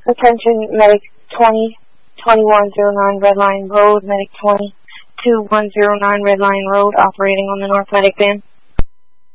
Attention, Medic 20-2109 Red Line Road, Medic 20-2109 Red Line Road, operating on the North Medic van.